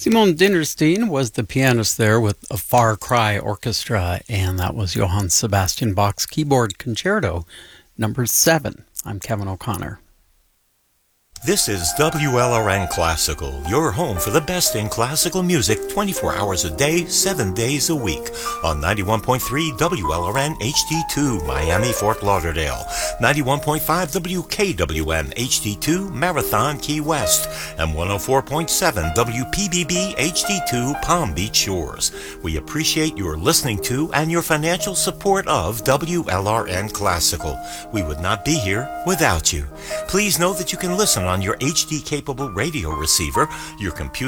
Simone Dinnerstein was the pianist there with a Far Cry Orchestra, and that was Johann Sebastian Bach's Keyboard Concerto, number 7. I'm Kevin O'Connor. This is WLRN Classical, your home for the best in classical music 24 hours a day, 7 days a week. On 91.3 WLRN HD2, Miami, Fort Lauderdale. 91.5 WKWN HD2, Marathon, Key West. And 104.7 WPBB HD2, Palm Beach Shores. We appreciate your listening to and your financial support of WLRN Classical. We would not be here without you. Please know that you can listen on your HD-capable radio receiver, your computer,